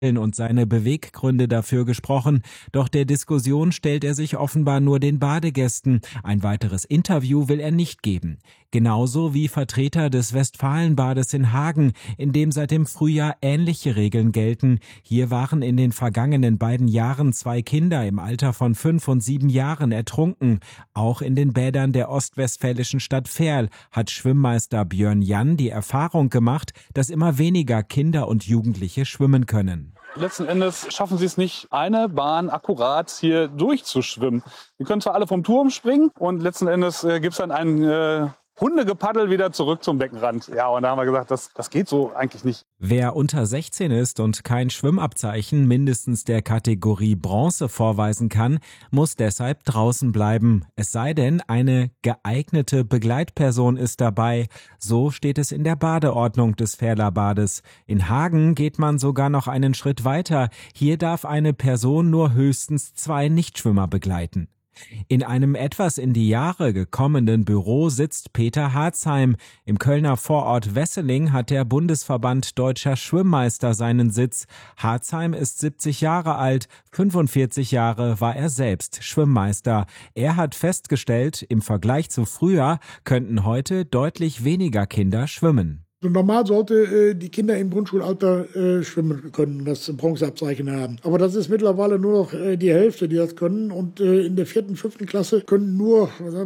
und seine Beweggründe dafür gesprochen, doch der Diskussion stellt er sich offenbar nur den Badegästen. Ein weiteres Interview will er nicht geben. Genauso wie Vertreter des Westfalenbades in Hagen, in dem seit dem Frühjahr ähnliche Regeln gelten. Hier waren in den vergangenen beiden Jahren 2 Kinder im Alter von 5 und 7 Jahren ertrunken. Auch in den Bädern der ostwestfälischen Stadt Verl hat Schwimmmeister Björn Jan die Erfahrung gemacht, dass immer weniger Kinder und Jugendliche schwimmen können. Letzten Endes schaffen sie es nicht, eine Bahn akkurat hier durchzuschwimmen. Die können zwar alle vom Turm springen und letzten Endes gibt es dann ein Hundegepaddel wieder zurück zum Beckenrand. Ja, und da haben wir gesagt, das geht so eigentlich nicht. Wer unter 16 ist und kein Schwimmabzeichen mindestens der Kategorie Bronze vorweisen kann, muss deshalb draußen bleiben. Es sei denn, eine geeignete Begleitperson ist dabei. So steht es in der Badeordnung des Verler Bades. In Hagen geht man sogar noch einen Schritt weiter. Hier darf eine Person nur höchstens 2 Nichtschwimmer begleiten. In einem etwas in die Jahre gekommenen Büro sitzt Peter Harzheim. Im Kölner Vorort Wesseling hat der Bundesverband Deutscher Schwimmmeister seinen Sitz. Harzheim ist 70 Jahre alt, 45 Jahre war er selbst Schwimmmeister. Er hat festgestellt, im Vergleich zu früher könnten heute deutlich weniger Kinder schwimmen. Normal sollte die Kinder im Grundschulalter schwimmen können, das Bronzeabzeichen haben. Aber das ist mittlerweile nur noch die Hälfte, die das können. Und in der 4., 5. Klasse können nur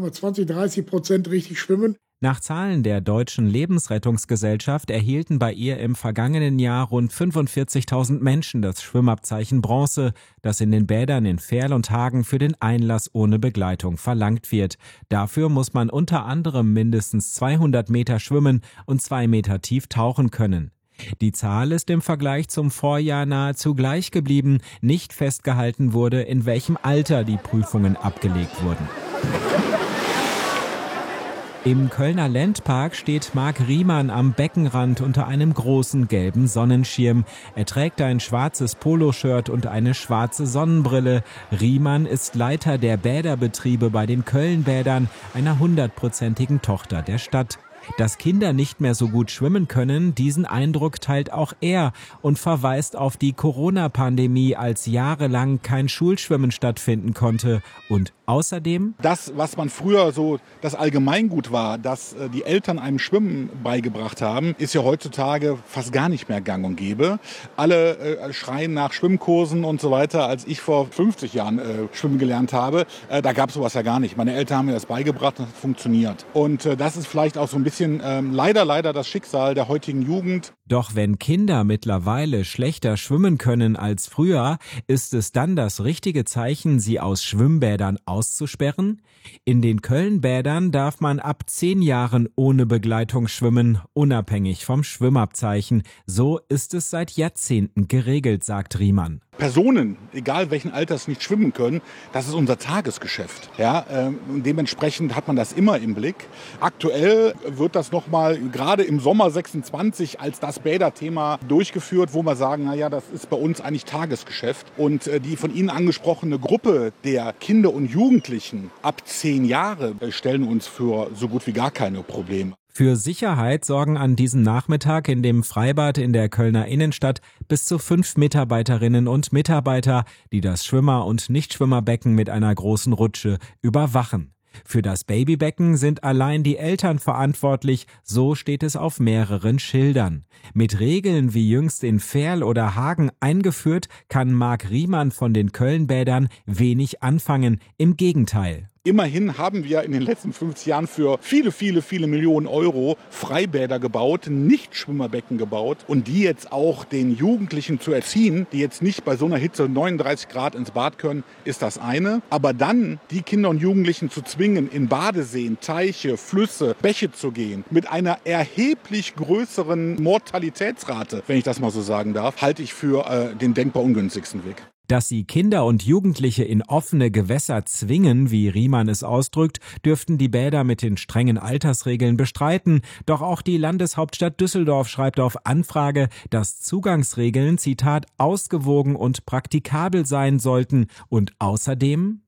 20-30% richtig schwimmen. Nach Zahlen der Deutschen Lebensrettungsgesellschaft erhielten bei ihr im vergangenen Jahr rund 45.000 Menschen das Schwimmabzeichen Bronze, das in den Bädern in Verl und Hagen für den Einlass ohne Begleitung verlangt wird. Dafür muss man unter anderem mindestens 200 Meter schwimmen und 2 Meter tief tauchen können. Die Zahl ist im Vergleich zum Vorjahr nahezu gleich geblieben. Nicht festgehalten wurde, in welchem Alter die Prüfungen abgelegt wurden. Im Kölner Ländpark steht Marc Riemann am Beckenrand unter einem großen gelben Sonnenschirm. Er trägt ein schwarzes Poloshirt und eine schwarze Sonnenbrille. Riemann ist Leiter der Bäderbetriebe bei den Kölnbädern, einer 100%igen Tochter der Stadt. Dass Kinder nicht mehr so gut schwimmen können, diesen Eindruck teilt auch er und verweist auf die Corona-Pandemie, als jahrelang kein Schulschwimmen stattfinden konnte. Und außerdem: Das, was man früher so das Allgemeingut war, dass die Eltern einem Schwimmen beigebracht haben, ist ja heutzutage fast gar nicht mehr gang und gäbe. Alle schreien nach Schwimmkursen und so weiter. Als ich vor 50 Jahren schwimmen gelernt habe, da gab es sowas ja gar nicht. Meine Eltern haben mir das beigebracht und es hat funktioniert. Und das ist vielleicht auch so ein bisschen leider das Schicksal der heutigen Jugend. Doch wenn Kinder mittlerweile schlechter schwimmen können als früher, ist es dann das richtige Zeichen, sie aus Schwimmbädern auszusperren? In den Kölnbädern darf man ab 10 Jahren ohne Begleitung schwimmen, unabhängig vom Schwimmabzeichen. So ist es seit Jahrzehnten geregelt, sagt Riemann. Personen, egal welchen Alters, nicht schwimmen können, das ist unser Tagesgeschäft. Ja, und dementsprechend hat man das immer im Blick. Aktuell wird das nochmal gerade im Sommer 26 als das Bäderthema durchgeführt, wo wir sagen, naja, das ist bei uns eigentlich Tagesgeschäft. Und die von Ihnen angesprochene Gruppe der Kinder und Jugendlichen ab 10 Jahre stellen uns für so gut wie gar keine Probleme. Für Sicherheit sorgen an diesem Nachmittag in dem Freibad in der Kölner Innenstadt bis zu 5 Mitarbeiterinnen und Mitarbeiter, die das Schwimmer- und Nichtschwimmerbecken mit einer großen Rutsche überwachen. Für das Babybecken sind allein die Eltern verantwortlich, so steht es auf mehreren Schildern. Mit Regeln wie jüngst in Verl oder Hagen eingeführt, kann Marc Riemann von den Kölnbädern wenig anfangen, im Gegenteil. Immerhin haben wir in den letzten 50 Jahren für viele Millionen Euro Freibäder gebaut, Nichtschwimmerbecken gebaut und die jetzt auch den Jugendlichen zu erziehen, die jetzt nicht bei so einer Hitze 39 Grad ins Bad können, ist das eine. Aber dann die Kinder und Jugendlichen zu zwingen, in Badeseen, Teiche, Flüsse, Bäche zu gehen, mit einer erheblich größeren Mortalitätsrate, wenn ich das mal so sagen darf, halte ich für den denkbar ungünstigsten Weg. Dass sie Kinder und Jugendliche in offene Gewässer zwingen, wie Riemann es ausdrückt, dürften die Bäder mit den strengen Altersregeln bestreiten. Doch auch die Landeshauptstadt Düsseldorf schreibt auf Anfrage, dass Zugangsregeln, Zitat, ausgewogen und praktikabel sein sollten. Und außerdem: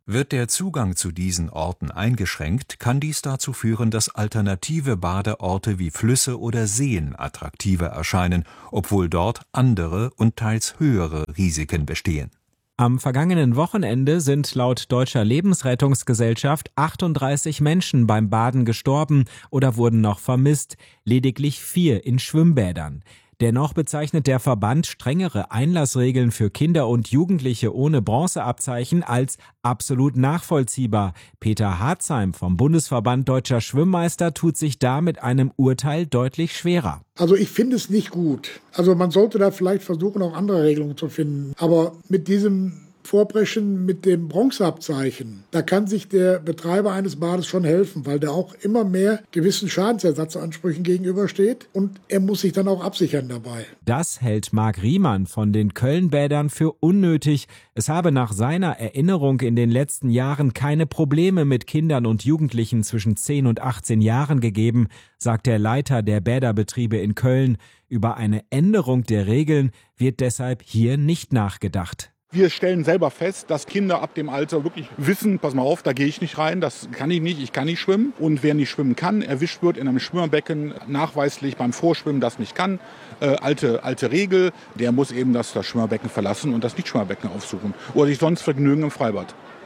Wird der Zugang zu diesen Orten eingeschränkt, kann dies dazu führen, dass alternative Badeorte wie Flüsse oder Seen attraktiver erscheinen, obwohl dort andere und teils höhere Risiken bestehen. Am vergangenen Wochenende sind laut Deutscher Lebensrettungsgesellschaft 38 Menschen beim Baden gestorben oder wurden noch vermisst, lediglich 4 in Schwimmbädern. Dennoch bezeichnet der Verband strengere Einlassregeln für Kinder und Jugendliche ohne Bronzeabzeichen als absolut nachvollziehbar. Peter Harzheim vom Bundesverband Deutscher Schwimmmeister tut sich da mit einem Urteil deutlich schwerer. Also ich finde es nicht gut. Also man sollte da vielleicht versuchen, auch andere Regelungen zu finden. Aber mit diesem Vorbrechen mit dem Bronzeabzeichen, da kann sich der Betreiber eines Bades schon helfen, weil der auch immer mehr gewissen Schadensersatzansprüchen gegenübersteht und er muss sich dann auch absichern dabei. Das hält Marc Riemann von den Köln-Bädern für unnötig. Es habe nach seiner Erinnerung in den letzten Jahren keine Probleme mit Kindern und Jugendlichen zwischen 10 und 18 Jahren gegeben, sagt der Leiter der Bäderbetriebe in Köln. Über eine Änderung der Regeln wird deshalb hier nicht nachgedacht. Wir stellen selber fest, dass Kinder ab dem Alter wirklich wissen, pass mal auf, da gehe ich nicht rein, das kann ich nicht, ich kann nicht schwimmen. Und wer nicht schwimmen kann, erwischt wird in einem Schwimmerbecken, nachweislich beim Vorschwimmen das nicht kann. Alte Regel, der muss eben das Schwimmerbecken verlassen und das Nichtschwimmerbecken aufsuchen oder sich sonst vergnügen im Freibad.